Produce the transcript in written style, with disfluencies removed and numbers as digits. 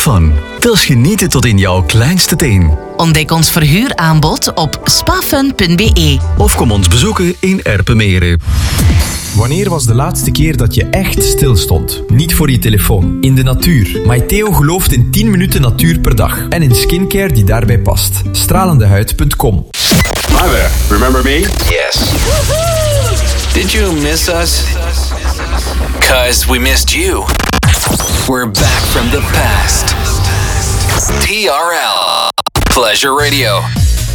Fun. Wils genieten tot in jouw kleinste teen. Ontdek ons verhuuraanbod op spafun.be. Of kom ons bezoeken in Erpenmeren. Wanneer was de laatste keer dat je echt stilstond? Niet voor je telefoon, in de natuur. Maiteo gelooft in 10 minuten natuur per dag. En in skincare die daarbij past. Stralendehuid.com. Hi there, remember me? Yes. Did you miss us? 'Cause we missed you. We're back from the past. TRL Pleasure Radio.